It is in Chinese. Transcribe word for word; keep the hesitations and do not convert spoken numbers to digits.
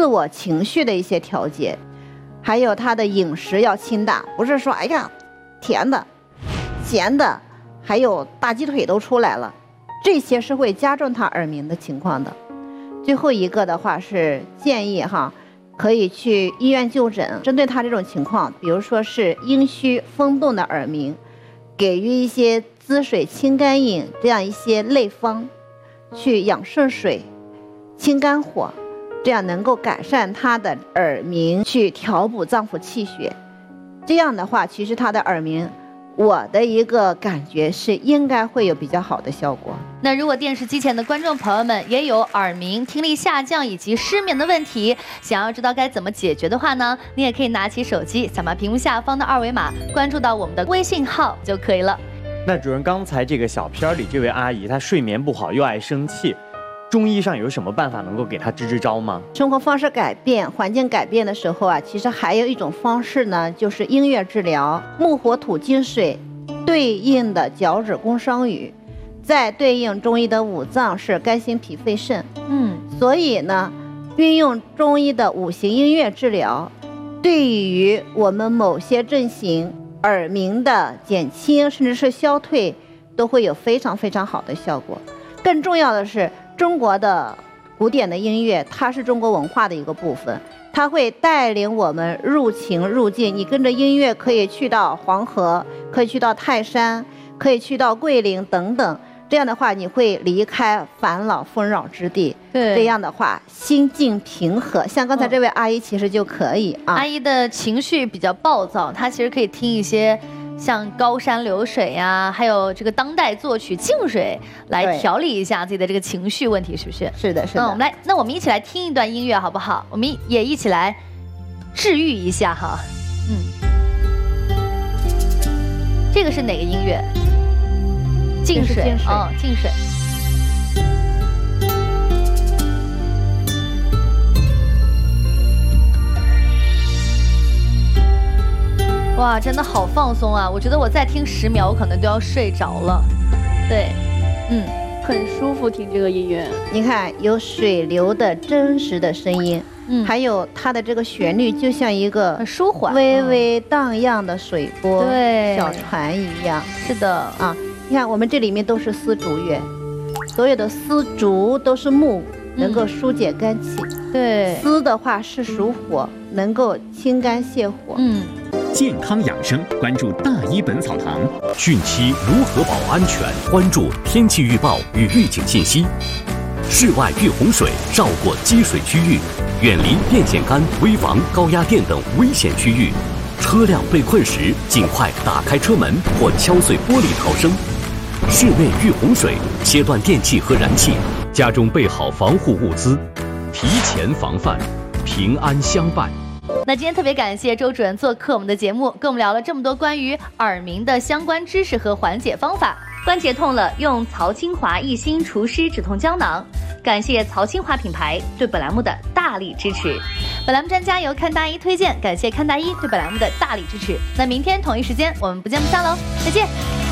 我情绪的一些调节，还有他的饮食要清淡，不是说哎呀甜的咸的还有大鸡腿都出来了，这些是会加重他耳鸣的情况的。最后一个的话是建议哈，可以去医院就诊，针对他这种情况，比如说是阴虚风动的耳鸣，给予一些滋水清肝饮这样一些类方，去养肾水清肝火，这样能够改善他的耳鸣，去调补脏腑气血。这样的话其实他的耳鸣，我的一个感觉是应该会有比较好的效果。 那如果电视机前的观众朋友们也有耳鸣、听力下降以及失眠的问题，想要知道该怎么解决的话呢，你也可以拿起手机，扫描屏幕下方的二维码，关注到我们的微信号就可以了。 那主任，刚才这个小片里这位阿姨，她睡眠不好又爱生气，中医上有什么办法能够给她支支招吗？ 生活方式改变、环境改变的时候啊，其实还有一种方式呢，就是音乐治疗。木火土金水对应的脚趾宫商羽，再对应中医的五脏是肝心脾肺肾。 嗯， 所以呢，运用中医的五行音乐治疗，对于我们某些症型耳鸣的减轻甚至是消退，都会有非常非常好的效果。更重要的是，中国的古典的音乐，它是中国文化的一个部分，它会带领我们入情入境。你跟着音乐可以去到黄河，可以去到泰山，可以去到桂林等等。这样的话，你会离开烦恼纷扰之地。 对， 这样的话，心境平和。像刚才这位阿姨，其实就可以啊。 阿姨的情绪比较暴躁，她其实可以听一些像高山流水呀、啊，还有这个当代作曲《静水》来调理一下自己的这个情绪问题，是不是？ 是的，是的。 嗯，我们来，那我们一起来听一段音乐好不好？我们也一起来治愈一下哈。嗯，这个是哪个音乐？静水，哦，静水。哇，真的好放松啊！我觉得我再听十秒，我可能都要睡着了。对，嗯， 很舒服，听这个音乐。 你看，有水流的真实的声音，嗯，还有它的这个旋律，就像一个很舒缓、 微微荡漾的水波， 对， 小船一样。 是的， 啊，你看我们这里面都是丝竹乐，所有的丝竹都是木，能够疏解肝气。 嗯、对， 丝的话是属火，能够清肝泻火。 嗯。 健康养生，关注大医本草堂。汛期如何保安全？关注天气预报与预警信息。室外遇洪水，绕过积水区域，远离电线杆、危房、高压电等危险区域。车辆被困时，尽快打开车门或敲碎玻璃逃生。室内遇洪水，切断电器和燃气。家中备好防护物资，提前防范，平安相伴。 那今天特别感谢周主任做客我们的节目，跟我们聊了这么多关于耳鸣的相关知识和缓解方法。关节痛了，用曹清华一心除湿止痛胶囊。感谢曹清华品牌对本栏目的大力支持。本栏目专家由看大医推荐，感谢看大医对本栏目的大力支持。那明天同一时间我们不见不散喽，再见。